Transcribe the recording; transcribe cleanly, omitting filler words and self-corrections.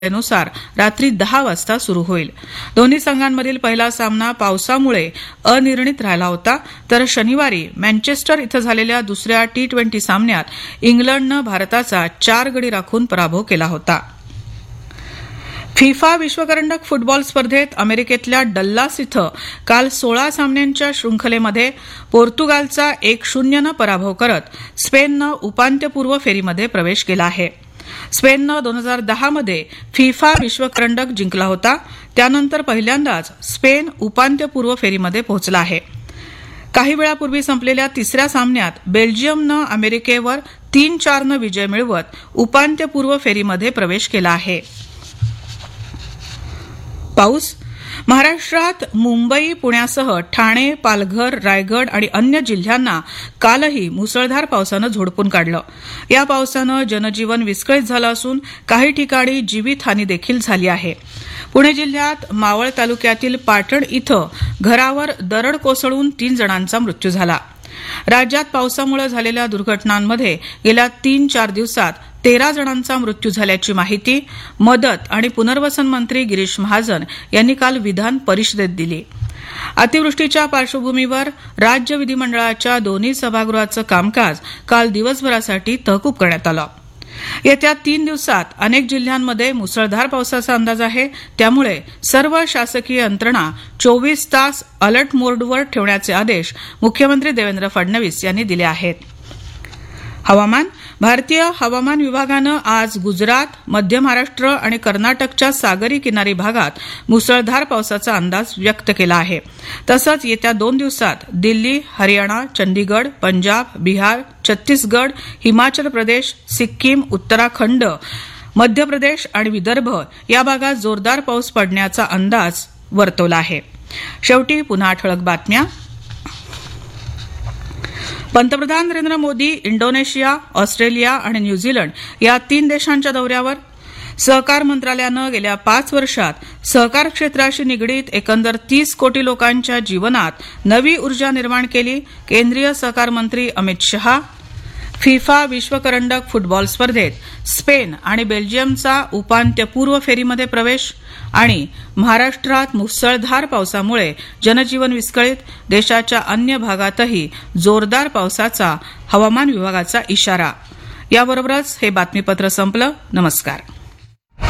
नुसार रात्री 10 वाजता सुरू होईल. दोन्ही संघांमधील पहिला सामना पावसामुळे अनिर्णित राहिला होता, तर शनिवारी मँचेस्टर इथं झालेल्या दुसऱ्या T20 सामन्यात इंग्लंडनं भारताचा 4 गडी राखून पराभव केला होता. फिफा विश्वकरंडक फुटबॉल स्पर्धेत अमेरिकेतल्या डल्लास इथं काल 16 सामन्यांच्या शृंखलेमध्ये पोर्तुगालचा 1-0 पराभव करत स्पेननं उपांत्यपूर्व फेरीमध्ये प्रवेश केला आहे. स्पेननं 2010 मध्ये फिफा विश्वकरंडक जिंकला होता. त्यानंतर पहिल्यांदाच स्पेन उपांत्यपूर्व फेरीमध्ये पोहोचला आहे. काही वेळापूर्वी संपलेल्या तिसऱ्या सामन्यात बेल्जियमनं अमेरिकेवर 3-4 विजय मिळवत उपांत्यपूर्व फेरीमध्ये प्रवेश केला आहे. पाऊस. महाराष्ट्रात मुंबई, पुण्यासह ठाणे, पालघर, रायगड आणि अन्य जिल्ह्यांना कालही मुसळधार पावसानं झोडपून काढलं. या पावसानं जनजीवन विस्कळीत झालं असून काही ठिकाणी जीवितहानी देखील झाली आहे. पुणे जिल्ह्यात मावळ तालुक्यातील पाटण इथं घरावर दरड कोसळून 3 जणांचा मृत्यू झाला. राज्यात पावसामुळे झालेल्या दुर्घटनांमध्ये गेल्या 3-4 दिवसात 13 जणांचा मृत्यू झाल्याची माहिती मदत आणि पुनर्वसन मंत्री गिरीश महाजन यांनी काल विधान परिषदेत दिली. अतिवृष्टीच्या पार्श्वभूमीवर राज्य विधिमंडळाच्या दोन्ही सभागृहाचं कामकाज काल दिवसभरासाठी तहकूब करण्यात आलं. येत्या 3 दिवसात अनेक जिल्ह्यांमध्ये मुसळधार पावसाचा अंदाज आहे. त्यामुळे सर्व शासकीय यंत्रणा 24 तास अलर्ट मोडवर ठेवण्याचे आदेश मुख्यमंत्री देवेंद्र फडणवीस यांनी दिले आहेत. हवामान. भारतीय हवामान विभागानं आज गुजरात, मध्य महाराष्ट्र आणि कर्नाटकच्या सागरी किनारी भागात मुसळधार पावसाचा अंदाज व्यक्त केला आहे. तसंच येत्या 2 दिवसात दिल्ली, हरियाणा, चंदीगड, पंजाब, बिहार, छत्तीसगड, हिमाचल प्रदेश, सिक्कीम, उत्तराखंड, मध्य प्रदेश आणि विदर्भ या भागात जोरदार पाऊस पडण्याचा अंदाज वर्तवला आहे. शेवटी पुन्हा ठळक बातम्या. पंतप्रधान नरेंद्र मोदी इंडोनेशिया, ऑस्ट्रेलिया आणि न्यूझीलंड या 3 देशांच्या दौऱ्यावर. सहकार मंत्रालयानं गेल्या 5 वर्षात सहकार क्षेत्राशी निगडीत एकंदर 30 कोटी लोकांच्या जीवनात नवी ऊर्जा निर्माण केली. केंद्रीय सहकार मंत्री अमित शहा. फिफा विश्वकरंडक फुटबॉल स्पर्धेत स्पेन आणि बेल्जियमचा उपांत्यपूर्व फेरीमध्ये प्रवेश. आणि महाराष्ट्रात मुसळधार पावसामुळे जनजीवन विस्कळीत. देशाच्या अन्य भागातही जोरदार पावसाचा हवामान विभागाचा इशारा. याबरोबरच हे बातमीपत्र संपलं. नमस्कार.